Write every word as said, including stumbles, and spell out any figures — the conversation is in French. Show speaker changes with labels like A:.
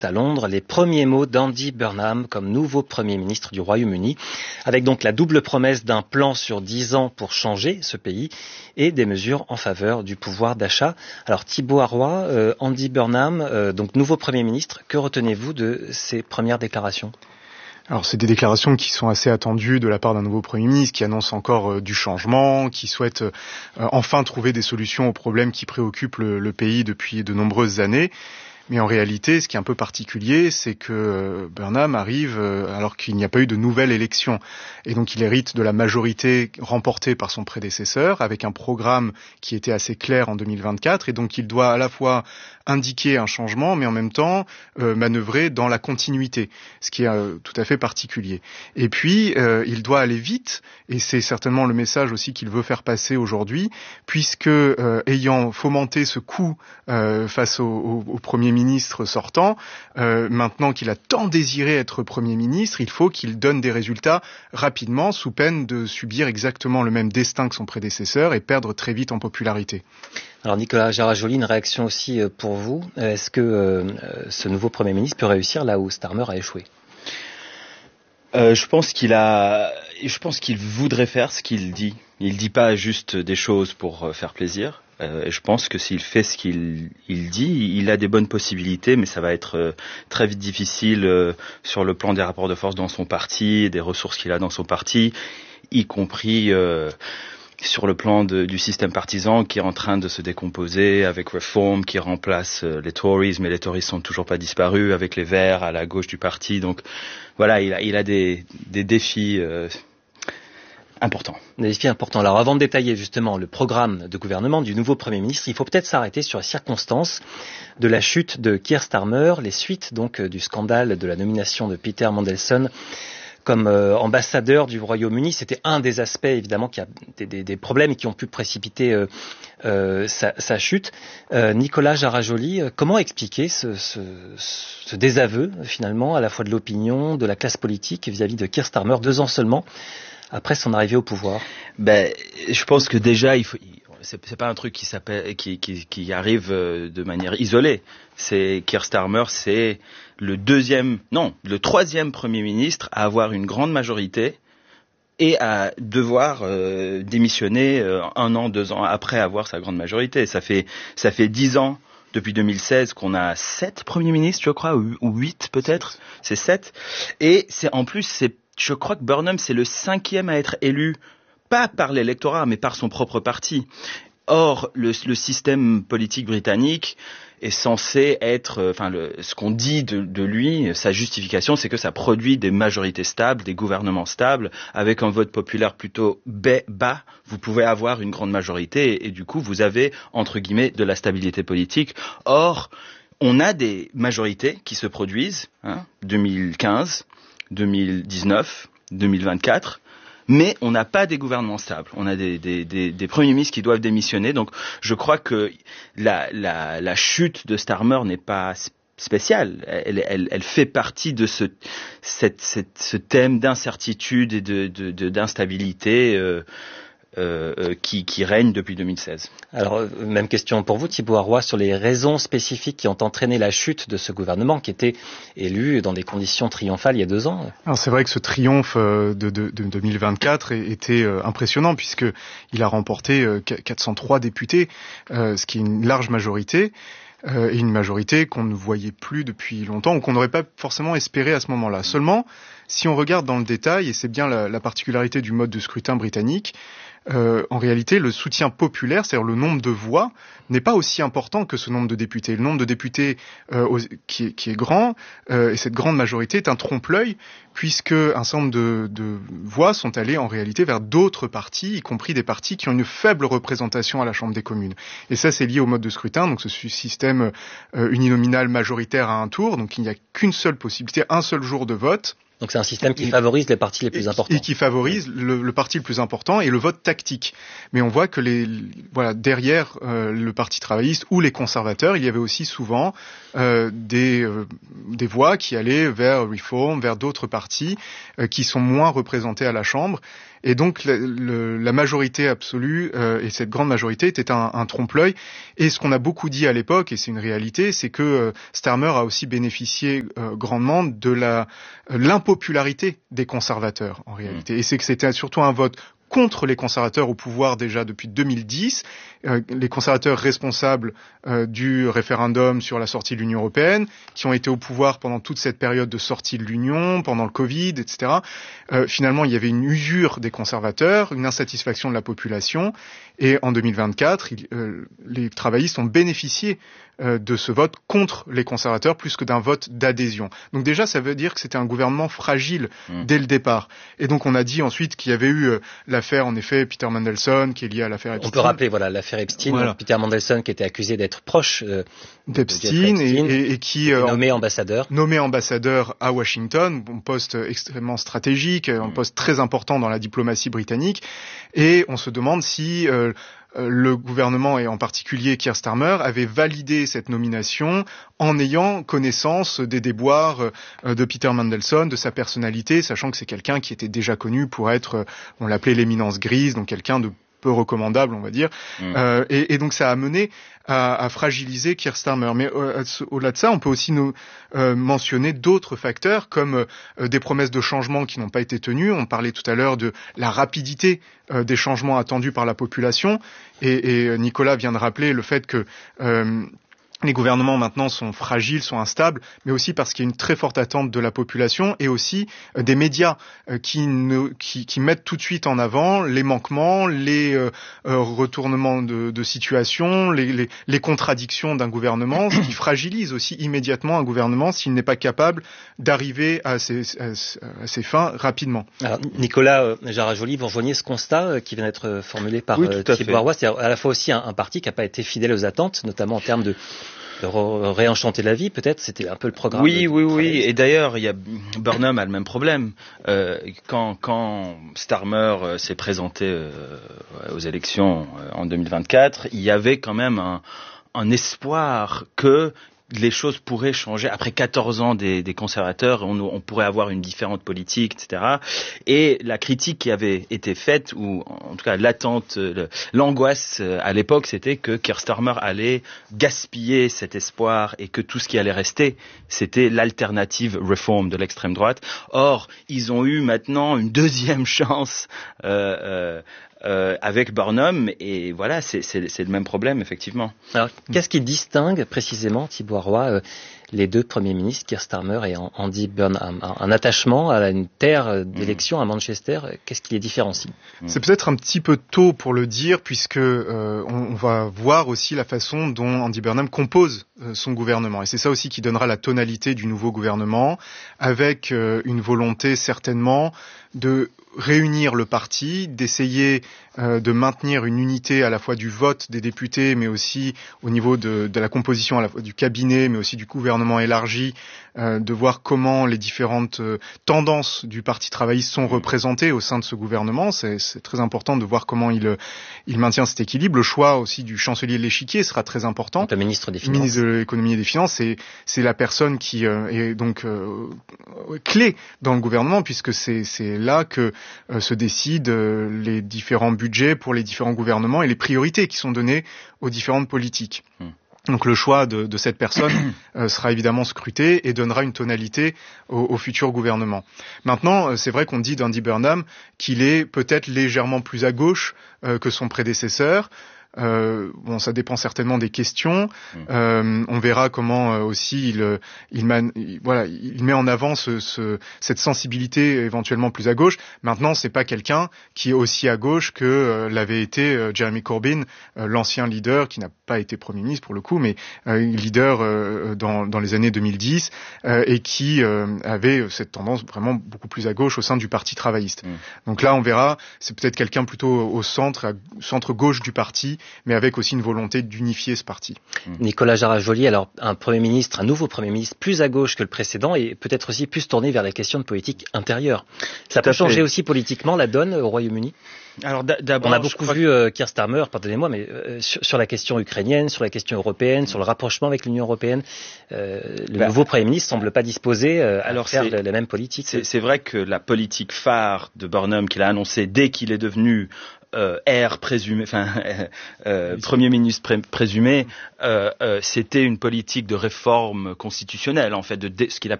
A: à Londres, les premiers mots d'Andy Burnham comme nouveau Premier ministre du Royaume-Uni, avec donc la double promesse d'un plan sur dix ans pour changer ce pays et des mesures en faveur du pouvoir d'achat. Alors Thibaut Arroy, euh, Andy Burnham, euh, donc nouveau Premier ministre, que retenez-vous de ces premières déclarations ?
B: Alors c'est des déclarations qui sont assez attendues de la part d'un nouveau Premier ministre qui annonce encore euh, du changement, qui souhaite euh, enfin trouver des solutions aux problèmes qui préoccupent le, le pays depuis de nombreuses années. Mais en réalité, ce qui est un peu particulier, c'est que Burnham arrive alors qu'il n'y a pas eu de nouvelle élection. Et donc il hérite de la majorité remportée par son prédécesseur, avec un programme qui était assez clair en deux mille vingt-quatre. Et donc il doit à la fois indiquer un changement, mais en même temps euh, manœuvrer dans la continuité, ce qui est euh, tout à fait particulier. Et puis, euh, il doit aller vite, et c'est certainement le message aussi qu'il veut faire passer aujourd'hui, puisque euh, ayant fomenté ce coup euh, face au, au, au Premier ministre sortant, euh, maintenant qu'il a tant désiré être Premier ministre, il faut qu'il donne des résultats rapidement, sous peine de subir exactement le même destin que son prédécesseur et perdre très vite en popularité.
A: Alors Nicolas Jarajoli, une réaction aussi pour vous. Est-ce que euh, ce nouveau Premier ministre peut réussir là où Starmer a échoué ?
C: euh, Je pense qu'il a, je pense qu'il voudrait faire ce qu'il dit. Il dit pas juste des choses pour faire plaisir. Euh, je pense que s'il fait ce qu'il il dit, il a des bonnes possibilités, mais ça va être euh, très vite difficile euh, sur le plan des rapports de force dans son parti, des ressources qu'il a dans son parti, y compris euh, sur le plan de, du système partisan qui est en train de se décomposer avec Reform qui remplace euh, les Tories, mais les Tories sont toujours pas disparus, avec les Verts à la gauche du parti. Donc voilà, il a, il a des, des défis euh, importants.
A: Des défis importants. Alors avant de détailler justement le programme de gouvernement du nouveau Premier ministre, il faut peut-être s'arrêter sur les circonstances de la chute de Keir Starmer, les suites donc du scandale de la nomination de Peter Mandelson comme euh, ambassadeur du Royaume-Uni. C'était un des aspects, évidemment, qui a des, des, des problèmes qui ont pu précipiter euh, euh, sa, sa chute. Euh, Nicolas Jarajoli, euh, comment expliquer ce, ce, ce désaveu, finalement, à la fois de l'opinion, de la classe politique vis-à-vis de Keir Starmer, deux ans seulement après son arrivée au pouvoir ?
C: Ben, je pense que déjà, il faut... C'est, c'est pas un truc qui s'appelle, qui, qui, qui arrive de manière isolée. C'est Keir Starmer, c'est le deuxième, non, le troisième Premier ministre à avoir une grande majorité et à devoir euh, démissionner euh, un an, deux ans après avoir sa grande majorité. Ça fait, ça fait dix ans. Depuis deux mille seize, qu'on a sept premiers ministres, je crois, ou, ou huit peut-être. C'est sept. Et c'est en plus, c'est, je crois que Burnham, c'est le cinquième à être élu. Pas par l'électorat, mais par son propre parti. Or, le, le système politique britannique est censé être, enfin, le, ce qu'on dit de, de lui, sa justification, c'est que ça produit des majorités stables, des gouvernements stables, avec un vote populaire plutôt bas. Vous pouvez avoir une grande majorité et, et du coup, vous avez, entre guillemets, de la stabilité politique. Or, on a des majorités qui se produisent, hein, deux mille quinze, deux mille dix-neuf, deux mille vingt-quatre, mais on n'a pas des gouvernements stables. On a des, des, des, des premiers ministres qui doivent démissionner. Donc, je crois que la, la, la chute de Starmer n'est pas spéciale. Elle, elle, elle fait partie de ce, cette, cette, ce thème d'incertitude et de, de, de, d'instabilité euh, euh, qui, qui règne depuis deux mille seize.
A: Alors, même question pour vous, Thibaut Arroy, sur les raisons spécifiques qui ont entraîné la chute de ce gouvernement qui était élu dans des conditions triomphales il y a deux ans.
B: Alors c'est vrai que ce triomphe de, de, de deux mille vingt-quatre était impressionnant puisqu'il a remporté quatre cent trois députés, ce qui est une large majorité. Et une majorité qu'on ne voyait plus depuis longtemps ou qu'on n'aurait pas forcément espéré à ce moment-là. Seulement, si on regarde dans le détail, et c'est bien la, la particularité du mode de scrutin britannique, Euh, en réalité, le soutien populaire, c'est-à-dire le nombre de voix, n'est pas aussi important que ce nombre de députés. Le nombre de députés euh, aux, qui, est, qui est grand, euh, et cette grande majorité est un trompe-l'œil, puisque un certain nombre de, de voix sont allées en réalité vers d'autres partis, y compris des partis qui ont une faible représentation à la Chambre des communes. Et ça, c'est lié au mode de scrutin, donc ce système euh, uninominal majoritaire à un tour, donc il n'y a qu'une seule possibilité, un seul jour de vote.
A: Donc c'est un système qui favorise les partis les plus importants.
B: Et qui favorise le, le parti le plus important et le vote tactique. Mais on voit que les, voilà, derrière euh, le Parti travailliste ou les conservateurs, il y avait aussi souvent euh, des, euh, des voix qui allaient vers Reform, vers d'autres partis euh, qui sont moins représentés à la Chambre. Et donc la, le, la majorité absolue, euh, et cette grande majorité, était un, un trompe-l'œil. Et ce qu'on a beaucoup dit à l'époque, et c'est une réalité, c'est que euh, Starmer a aussi bénéficié euh, grandement de la euh, l'impopularité des conservateurs, en réalité. Mmh. Et c'est que c'était surtout un vote contre les conservateurs au pouvoir déjà depuis deux mille dix, euh, les conservateurs responsables euh, du référendum sur la sortie de l'Union européenne, qui ont été au pouvoir pendant toute cette période de sortie de l'Union, pendant le Covid, et cetera. Euh, finalement, il y avait une usure des conservateurs, une insatisfaction de la population, et en deux mille vingt-quatre, il, euh, les travaillistes ont bénéficié euh, de ce vote contre les conservateurs plus que d'un vote d'adhésion. Donc déjà, ça veut dire que c'était un gouvernement fragile mmh. dès le départ. Et donc on a dit ensuite qu'il y avait eu euh, l'affaire, en effet, Peter Mandelson, qui est liée à l'affaire Epstein.
A: On peut rappeler, voilà, l'affaire Epstein, voilà. Peter Mandelson qui était accusé d'être proche euh,
B: d'Epstein et, et, et qui
A: euh, nommé ambassadeur,
B: nommé ambassadeur à Washington, un poste extrêmement stratégique, un poste très important dans la diplomatie britannique. Et on se demande si euh, le gouvernement, et en particulier Keir Starmer, avait validé cette nomination en ayant connaissance des déboires de Peter Mandelson, de sa personnalité, sachant que c'est quelqu'un qui était déjà connu pour être, on l'appelait l'éminence grise, donc quelqu'un de peu recommandable, on va dire. Mmh. Euh, et, et donc ça a mené à, à fragiliser Keir Starmer. Mais euh, au-delà de ça, on peut aussi nous euh, mentionner d'autres facteurs, comme euh, des promesses de changement qui n'ont pas été tenues. On parlait tout à l'heure de la rapidité euh, des changements attendus par la population. Et, et Nicolas vient de rappeler le fait que euh, les gouvernements maintenant sont fragiles, sont instables, mais aussi parce qu'il y a une très forte attente de la population et aussi euh, des médias euh, qui, ne, qui, qui mettent tout de suite en avant les manquements, les euh, euh, retournements de, de situation, les, les, les contradictions d'un gouvernement, ce qui fragilise aussi immédiatement un gouvernement s'il n'est pas capable d'arriver à ses, à, à ses fins rapidement.
A: Alors, Nicolas euh, Jarajoli, vous rejoignez ce constat euh, qui vient d'être formulé par oui, euh, Thibaut Arroy, c'est-à-dire à la fois aussi un, un parti qui n'a pas été fidèle aux attentes, notamment en termes de de réenchanter la vie, peut-être, c'était un peu le programme.
C: Oui, oui, oui. Et d'ailleurs, il y a Burnham a le même problème. Euh, quand, quand Starmer euh, s'est présenté euh, aux élections euh, en deux mille vingt-quatre, il y avait quand même un, un espoir que les choses pourraient changer. Après quatorze ans des, des conservateurs, on, on pourrait avoir une différente politique, et cetera. Et la critique qui avait été faite, ou en tout cas l'attente, l'angoisse à l'époque, c'était que Keir Starmer allait gaspiller cet espoir et que tout ce qui allait rester, c'était l'alternative reform de l'extrême droite. Or, ils ont eu maintenant une deuxième chance euh, euh, Euh, avec Burnham, et voilà, c'est, c'est, c'est le même problème, effectivement.
A: Alors, qu'est-ce qui distingue précisément, Thibaut Arroy, euh, les deux premiers ministres, Keir Starmer et Andy Burnham? Un, un attachement à une terre d'élection à Manchester, qu'est-ce qui les différencie?
B: C'est peut-être un petit peu tôt pour le dire, puisque euh, on, on va voir aussi la façon dont Andy Burnham compose euh, son gouvernement. Et c'est ça aussi qui donnera la tonalité du nouveau gouvernement, avec euh, une volonté certainement de réunir le parti, d'essayer euh, de maintenir une unité à la fois du vote des députés, mais aussi au niveau de, de la composition à la fois du cabinet, mais aussi du gouvernement élargi, euh, de voir comment les différentes euh, tendances du Parti travailliste sont représentées au sein de ce gouvernement. C'est, c'est très important de voir comment il, il maintient cet équilibre. Le choix aussi du chancelier de l'échiquier sera très important.
A: Donc, le ministre des Finances.
B: Le ministre de l'économie et des Finances, c'est, c'est la personne qui euh, est donc euh, clé dans le gouvernement, puisque c'est, c'est là que euh, se décident euh, les différents budgets pour les différents gouvernements et les priorités qui sont données aux différentes politiques. Mmh. Donc le choix de, de cette personne euh, sera évidemment scruté et donnera une tonalité au, au futur gouvernement. Maintenant, euh, c'est vrai qu'on dit d'Andy Burnham qu'il est peut-être légèrement plus à gauche euh, que son prédécesseur. Euh, bon, ça dépend certainement des questions. Euh, on verra comment euh, aussi il, il, man, il, voilà, il met en avant ce, ce, cette sensibilité éventuellement plus à gauche. Maintenant, c'est pas quelqu'un qui est aussi à gauche que euh, l'avait été euh, Jeremy Corbyn, euh, l'ancien leader qui n'a pas été Premier ministre pour le coup, mais euh, leader euh, dans, dans les années deux mille dix euh, et qui euh, avait cette tendance vraiment beaucoup plus à gauche au sein du Parti travailliste. Mmh. Donc là, on verra. C'est peut-être quelqu'un plutôt au centre, à, centre gauche du parti. mais avec aussi une volonté d'unifier ce parti.
A: Nicolas Jarrat-Joly, alors un Premier ministre, un nouveau Premier ministre plus à gauche que le précédent et peut-être aussi plus tourné vers la question de politique intérieure. Ça peut changer aussi politiquement la donne au Royaume-Uni ?
C: Alors d'abord,
A: on a beaucoup vu euh, Keir Starmer, pardonnez-moi, mais euh, sur, sur la question ukrainienne, sur la question européenne, sur le rapprochement avec l'Union européenne, euh, le bah, nouveau Premier ministre semble pas disposé euh, à faire la, la même politique.
C: C'est, c'est vrai que la politique phare de Burnham qu'il a annoncée dès qu'il est devenu Euh, air présumé, enfin euh, Premier ministre pré- présumé, euh, euh, c'était une politique de réforme constitutionnelle, en fait, de dé- ce qu'il appelle